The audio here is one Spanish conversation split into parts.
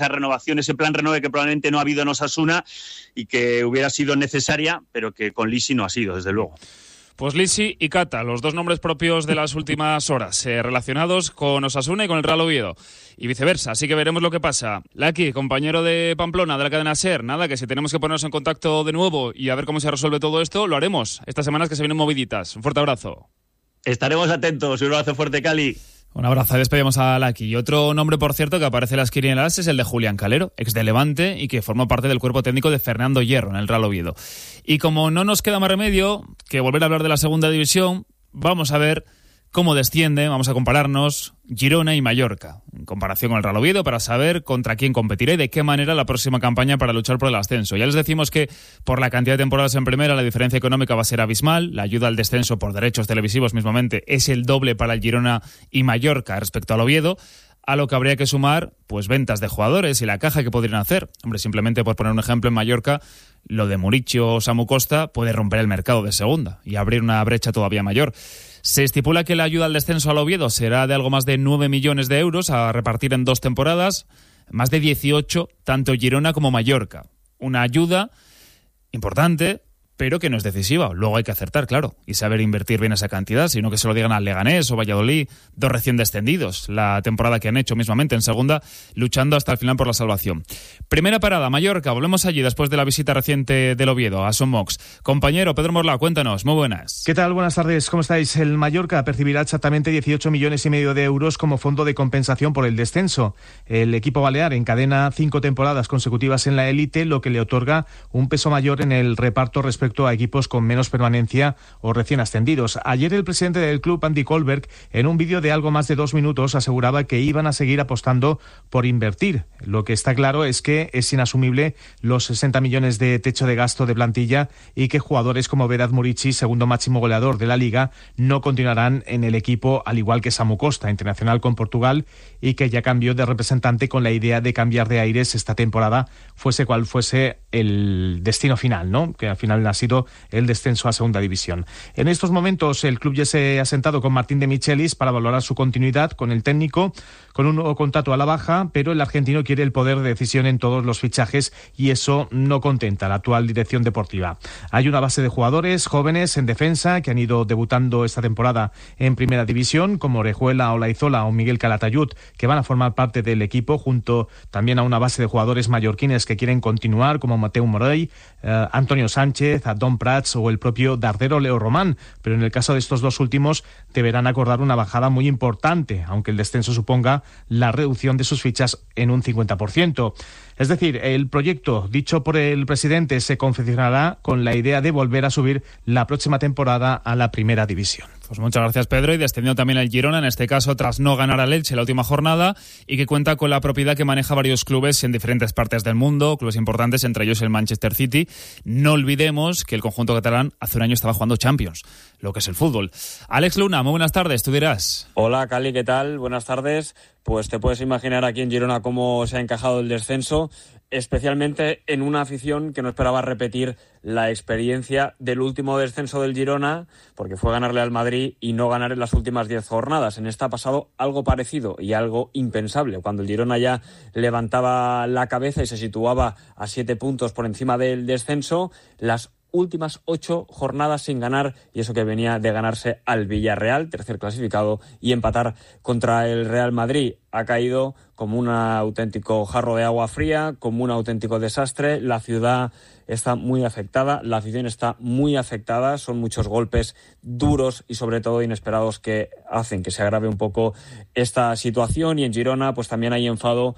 renovación, ese plan renove que probablemente no ha habido en Osasuna y que hubiera sido necesaria, pero que con Lisi no ha sido, desde luego. Pues Lisi y Cata, los dos nombres propios de las últimas horas, relacionados con Osasuna y con el Real Oviedo, y viceversa, así que veremos lo que pasa. Laki, compañero de Pamplona, de la cadena SER, nada, que si tenemos que ponernos en contacto de nuevo y a ver cómo se resuelve todo esto, lo haremos estas semanas que se vienen moviditas. Un fuerte abrazo. Estaremos atentos, un abrazo fuerte, Cali. Un abrazo, despedimos a Laki. Y otro nombre, por cierto, que aparece en las quinielas es el de Julián Calero, ex de Levante y que formó parte del cuerpo técnico de Fernando Hierro en el Real Oviedo. Y como no nos queda más remedio que volver a hablar de la segunda división, vamos a ver cómo desciende, vamos a compararnos Girona y Mallorca, en comparación con el Real Oviedo, para saber contra quién competirá y de qué manera la próxima campaña para luchar por el ascenso. Ya les decimos que por la cantidad de temporadas en primera la diferencia económica va a ser abismal, la ayuda al descenso por derechos televisivos mismamente es el doble para el Girona y Mallorca respecto al Oviedo, a lo que habría que sumar pues ventas de jugadores y la caja que podrían hacer. Hombre, simplemente por poner un ejemplo, en Mallorca lo de Muricio o Samu Costa puede romper el mercado de segunda y abrir una brecha todavía mayor. Se estipula que la ayuda al descenso al Oviedo será de algo más de 9 millones de euros a repartir en 2 temporadas, más de 18 tanto Girona como Mallorca. Una ayuda importante, pero que no es decisiva. Luego hay que acertar, claro, y saber invertir bien esa cantidad, sino que se lo digan al Leganés o Valladolid, dos recién descendidos, la temporada que han hecho mismamente en segunda, luchando hasta el final por la salvación. Primera parada, Mallorca, volvemos allí después de la visita reciente del Oviedo a Son Mox. Compañero Pedro Morla, cuéntanos, muy buenas. ¿Qué tal? Buenas tardes, ¿cómo estáis? El Mallorca percibirá exactamente 18 millones y medio de euros como fondo de compensación por el descenso. El equipo balear encadena 5 temporadas consecutivas en la élite, lo que le otorga un peso mayor en el reparto respecto a equipos con menos permanencia o recién ascendidos. Ayer el presidente del club, Andy Kohlberg, en un vídeo de algo más de 2 minutos aseguraba que iban a seguir apostando por invertir. Lo que está claro es que es inasumible los 60 millones de techo de gasto de plantilla y que jugadores como Vedat Murici, segundo máximo goleador de la Liga, no continuarán en el equipo, al igual que Samu Costa, internacional con Portugal, y que ya cambió de representante con la idea de cambiar de aires esta temporada, fuese cual fuese el destino final, ¿no? Que al final ha sido el descenso a segunda división. En estos momentos el club ya se ha sentado con Martín de Michelis para valorar su continuidad con el técnico, con un nuevo contrato a la baja, pero el argentino quiere el poder de decisión en todos los fichajes y eso no contenta a la actual dirección deportiva. Hay una base de jugadores jóvenes en defensa que han ido debutando esta temporada en primera división, como Orejuela, Olaizola o Miguel Calatayud, que van a formar parte del equipo, junto también a una base de jugadores mallorquines que quieren continuar, como Mateu Morey, Antonio Sánchez, Don Prats o el propio Dardero Leo Román, pero en el caso de estos dos últimos deberán acordar una bajada muy importante, aunque el descenso suponga la reducción de sus fichas en un 50%. Es decir, el proyecto dicho por el presidente se confeccionará con la idea de volver a subir la próxima temporada a la primera división. Pues muchas gracias, Pedro, y descendió también el Girona, en este caso tras no ganar al Elche la última jornada y que cuenta con la propiedad que maneja varios clubes en diferentes partes del mundo, clubes importantes, entre ellos el Manchester City. No olvidemos que el conjunto catalán hace un año estaba jugando Champions, lo que es el fútbol. Alex Luna, muy buenas tardes, tú dirás. Hola, Cali, ¿qué tal? Buenas tardes. Pues te puedes imaginar aquí en Girona cómo se ha encajado el descenso, especialmente en una afición que no esperaba repetir la experiencia del último descenso del Girona, porque fue ganarle al Madrid y no ganar en las últimas 10 jornadas. En esta ha pasado algo parecido y algo impensable, cuando el Girona ya levantaba la cabeza y se situaba a 7 puntos por encima del descenso, las últimas 8 jornadas sin ganar, y eso que venía de ganarse al Villarreal, tercer clasificado, y empatar contra el Real Madrid. Ha caído como un auténtico jarro de agua fría, como un auténtico desastre. La ciudad está muy afectada, la afición está muy afectada, son muchos golpes duros y sobre todo inesperados que hacen que se agrave un poco esta situación, y en Girona pues también hay enfado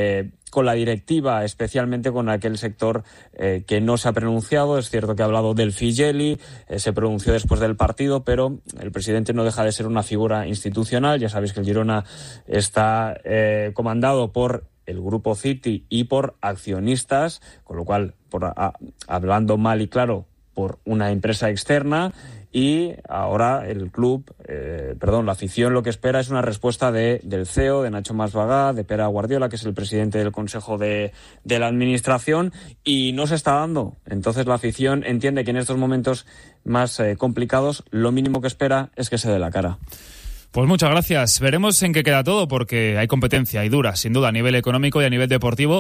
con la directiva, especialmente con aquel sector que no se ha pronunciado. Es cierto que ha hablado del Figeli, se pronunció después del partido, pero el presidente no deja de ser una figura institucional. Ya sabéis que el Girona está comandado por el Grupo City y por accionistas, con lo cual, hablando mal y claro, por una empresa externa. Y ahora el club, la afición lo que espera es una respuesta del CEO, de Nacho Masvagá, de Pere Guardiola, que es el presidente del Consejo de la Administración, y no se está dando. Entonces la afición entiende que en estos momentos más complicados, lo mínimo que espera es que se dé la cara. Pues muchas gracias. Veremos en qué queda todo, porque hay competencia y dura, sin duda, a nivel económico y a nivel deportivo.